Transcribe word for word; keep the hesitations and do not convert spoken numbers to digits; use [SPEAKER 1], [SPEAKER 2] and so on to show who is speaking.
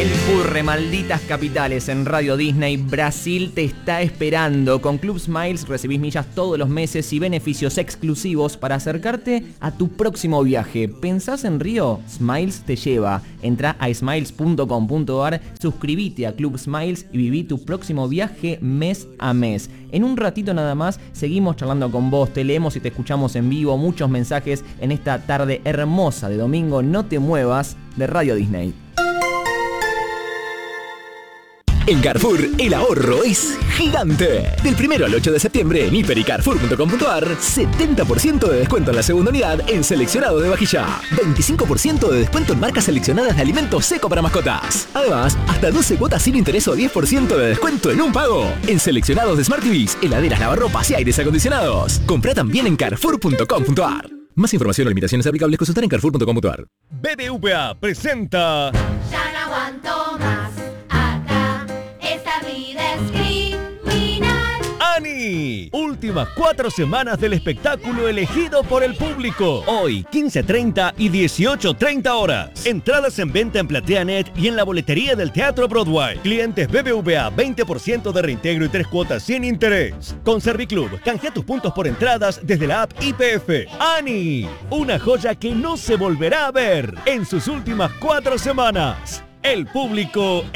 [SPEAKER 1] El Purre, malditas capitales en Radio Disney. Brasil te está esperando. Con Club Smiles recibís millas todos los meses y beneficios exclusivos para acercarte a tu próximo viaje. ¿Pensás en Río? Smiles te lleva. Entrá a smiles punto com punto ar, suscribite a Club Smiles y viví tu próximo viaje mes a mes. En un ratito nada más seguimos charlando con vos, te leemos y te escuchamos en vivo. Muchos mensajes en esta tarde hermosa de domingo. No te muevas de Radio Disney.
[SPEAKER 2] En Carrefour, el ahorro es gigante. Del primero al ocho de septiembre en hiper y carrefour punto com punto ar, setenta por ciento de descuento en la segunda unidad en seleccionado de vajilla. veinticinco por ciento de descuento en marcas seleccionadas de alimentos seco para mascotas. Además, hasta doce cuotas sin interés o diez por ciento de descuento en un pago. En seleccionados de Smart T Vs, heladeras, lavarropas y aires acondicionados. Comprá también en carrefour punto com punto ar. Más información o limitaciones aplicables consultar en carrefour punto com punto ar.
[SPEAKER 3] B B V A presenta...
[SPEAKER 4] Ya no aguanto más. Esta vida es criminal.
[SPEAKER 3] ¡Ani! Últimas cuatro semanas del espectáculo elegido por el público. Hoy, quince treinta y dieciocho treinta horas. Entradas en venta en PlateaNet y en la boletería del Teatro Broadway. Clientes B B V A, veinte por ciento de reintegro y tres cuotas sin interés. Con Serviclub, canjea tus puntos por entradas desde la app I P F. ¡Ani! Una joya que no se volverá a ver en sus últimas cuatro semanas. El público